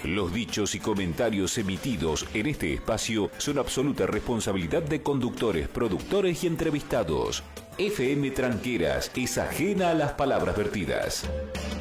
Los dichos y comentarios emitidos en este espacio son absoluta responsabilidad de conductores, productores y entrevistados. FM Tranqueras es ajena a las palabras vertidas.